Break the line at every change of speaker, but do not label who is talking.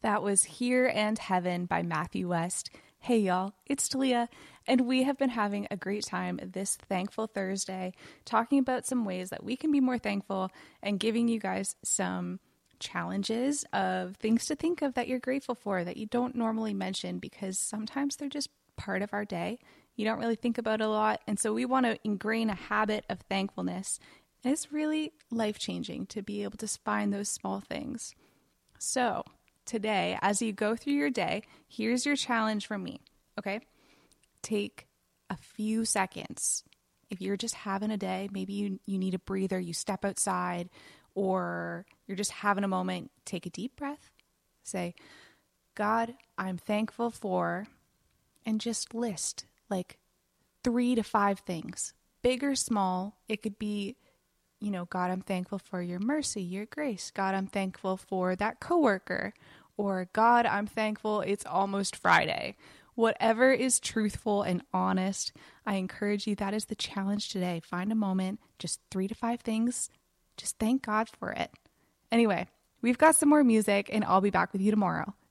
That was Here and Heaven by Matthew West. Hey y'all, it's Talia, and we have been having a great time this Thankful Thursday talking about some ways that we can be more thankful and giving you guys some challenges of things to think of that you're grateful for that you don't normally mention because sometimes they're just part of our day. You don't really think about it a lot, and so we want to ingrain a habit of thankfulness. And it's really life-changing to be able to find those small things. So today, as you go through your day, here's your challenge from me, okay? Take a few seconds. If you're just having a day, maybe you need a breather, you step outside, or you're just having a moment, take a deep breath. Say, God, I'm thankful for, and just list like 3 to 5 things, big or small. It could be, God, I'm thankful for your mercy, your grace. God, I'm thankful for that coworker. Or God, I'm thankful it's almost Friday. Whatever is truthful and honest, I encourage you, that is the challenge today. Find a moment, just 3 to 5 things. Just thank God for it. Anyway, we've got some more music and I'll be back with you tomorrow.